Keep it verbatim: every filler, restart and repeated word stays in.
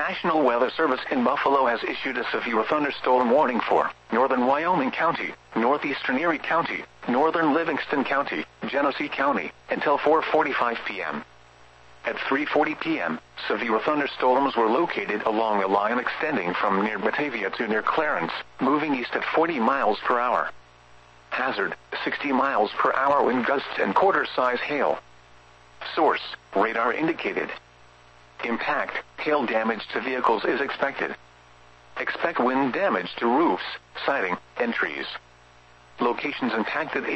National Weather Service in Buffalo has issued a severe thunderstorm warning for northern Wyoming County, northeastern Erie County, northern Livingston County, Genesee County, until four forty-five p m At three forty p m, severe thunderstorms were located along a line extending from near Batavia to near Clarence, moving east at forty miles per hour. Hazard, sixty miles per hour wind gusts and quarter-size hail. Source, radar indicated. Impact, hail damage to vehicles is expected. Expect wind damage to roofs, siding, and trees. Locations impacted